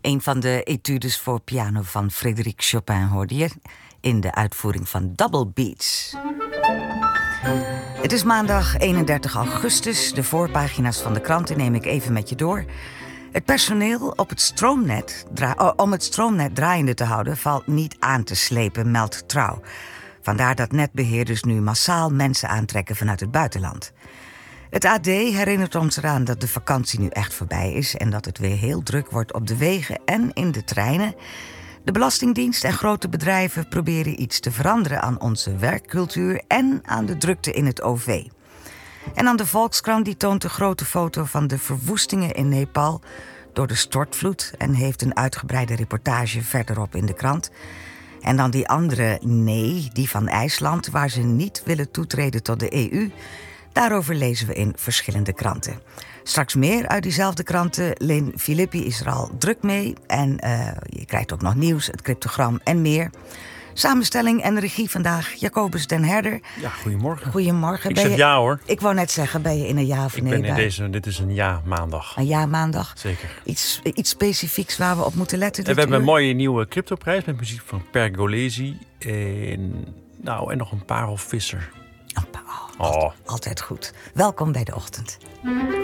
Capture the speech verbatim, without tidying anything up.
Een van de etudes voor piano van Frédéric Chopin hoorde je in de uitvoering van Double Beats. Het is maandag eenendertig augustus. De voorpagina's van de kranten neem ik even met je door. Het personeel op het stroomnet, dra- oh, om het stroomnet draaiende te houden valt niet aan te slepen, meldt Trouw. Vandaar dat netbeheerders nu massaal mensen aantrekken vanuit het buitenland. Het A D herinnert ons eraan dat de vakantie nu echt voorbij is en dat het weer heel druk wordt op de wegen en in de treinen. De Belastingdienst en grote bedrijven proberen iets te veranderen aan onze werkcultuur en aan de drukte in het O V. En dan de Volkskrant, die toont de grote foto van de verwoestingen in Nepal door de stortvloed en heeft een uitgebreide reportage verderop in de krant. En dan die andere nee, die van IJsland, waar ze niet willen toetreden tot de E U. Daarover lezen we in verschillende kranten. Straks meer uit diezelfde kranten. Lynn Filippi is er al druk mee. En uh, je krijgt ook nog nieuws, het cryptogram en meer. Samenstelling en regie vandaag, Jacobus den Herder. Ja, goedemorgen. Goedemorgen. Ik ben zeg je, ja hoor. Ik wou net zeggen, ben je in een ja of Ik nee ben in bij? deze, dit is een ja maandag. Een ja maandag. Zeker. Iets, iets specifieks waar we op moeten letten. En we hebben uur? een mooie nieuwe cryptoprijs met muziek van Pergolesi. En, nou, en nog een parel Visser. Oh, oh, Oh. Altijd goed. Welkom bij de ochtend.